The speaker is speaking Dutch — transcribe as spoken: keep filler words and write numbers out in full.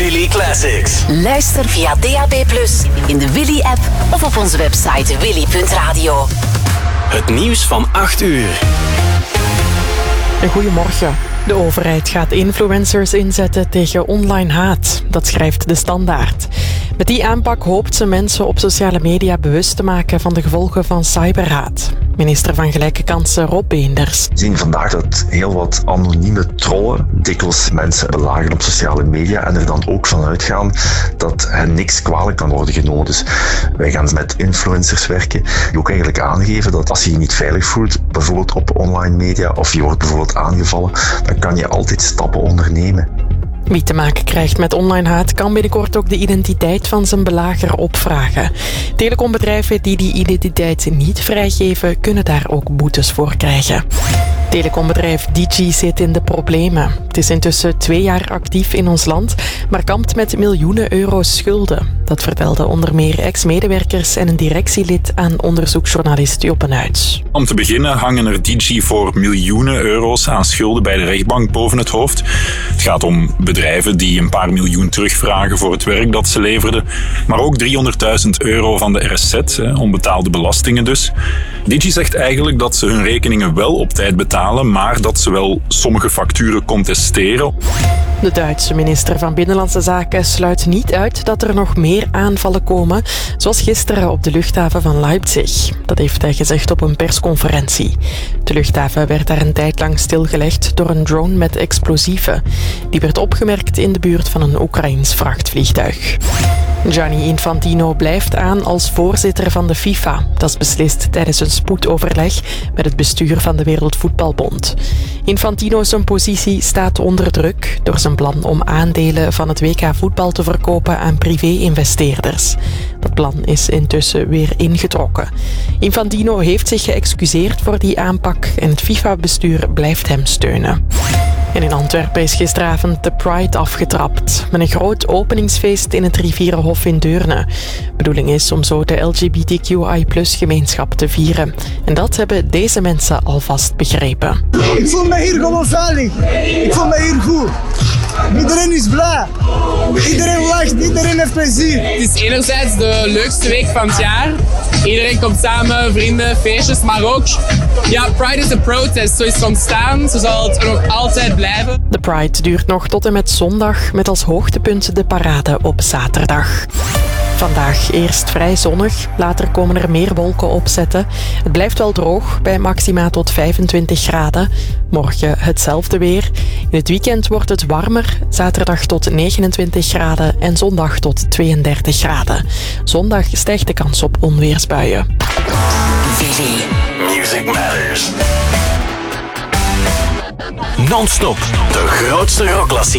Willy Classics. Luister via D A B plus, in de Willy-app of op onze website willy punt radio. Het nieuws van acht uur. Goedemorgen. De overheid gaat influencers inzetten tegen online haat. Dat schrijft De Standaard. Met die aanpak hoopt ze mensen op sociale media bewust te maken van de gevolgen van cyberhaat. Minister van Gelijke Kansen Rob Beenders. We zien vandaag dat heel wat anonieme trollen dikwijls mensen belagen op sociale media en er dan ook van uitgaan dat hen niks kwalijk kan worden genomen. Dus wij gaan met influencers werken die ook eigenlijk aangeven dat als je je niet veilig voelt, bijvoorbeeld op online media, of je wordt bijvoorbeeld aangevallen, dan kan je altijd stappen ondernemen. Wie te maken krijgt met online haat kan binnenkort ook de identiteit van zijn belager opvragen. Telecombedrijven die die identiteit niet vrijgeven, kunnen daar ook boetes voor krijgen. Telecombedrijf Digi zit in de problemen. Het is intussen twee jaar actief in ons land, maar kampt met miljoenen euro's schulden. Dat vertelden onder meer ex-medewerkers en een directielid aan onderzoeksjournalist Joppe Nuits. Om te beginnen hangen er Digi voor miljoenen euro's aan schulden bij de rechtbank boven het hoofd. Het gaat om bedrijven die een paar miljoen terugvragen voor het werk dat ze leverden, maar ook driehonderdduizend euro van de R S Z, onbetaalde belastingen dus. Digi zegt eigenlijk dat ze hun rekeningen wel op tijd betalen, maar dat ze wel sommige facturen contesteren. De Duitse minister van Binnenlandse Zaken sluit niet uit dat er nog meer aanvallen komen, zoals gisteren op de luchthaven van Leipzig. Dat heeft hij gezegd op een persconferentie. De luchthaven werd daar een tijd lang stilgelegd door een drone met explosieven. Die werd opgemerkt in de buurt van een Oekraïns vrachtvliegtuig. Gianni Infantino blijft aan als voorzitter van de FIFA. Dat is beslist tijdens een spoedoverleg met het bestuur van de Wereldvoetbalbond. Infantino's positie staat onder druk door zijn plan om aandelen van het W K voetbal te verkopen aan privé-investeerders. Dat plan is intussen weer ingetrokken. Infantino heeft zich geëxcuseerd voor die aanpak en het FIFA-bestuur blijft hem steunen. En in Antwerpen is gisteravond de Pride afgetrapt. Met een groot openingsfeest in het Rivierenhof in Deurne. De bedoeling is om zo de L G B T Q I plus gemeenschap te vieren. En dat hebben deze mensen alvast begrepen. Ik voel me hier gewoon veilig. Ik voel me hier goed. Iedereen is blij. Iedereen lacht, iedereen heeft plezier. Het is enerzijds de leukste week van het jaar. Iedereen komt samen, vrienden, feestjes, maar ook... Ja, Pride is een protest. Zo is het ontstaan, zo zal het nog altijd blijven. De Pride duurt nog tot en met zondag, met als hoogtepunt de parade op zaterdag. Vandaag eerst vrij zonnig, later komen er meer wolken opzetten. Het blijft wel droog, bij maxima tot vijfentwintig graden. Morgen hetzelfde weer. In het weekend wordt het warmer, zaterdag tot negenentwintig graden en zondag tot tweeëndertig graden. Zondag stijgt de kans op onweersbuien. Willy. Music Matters. Non-stop, de grootste rockklassiekers.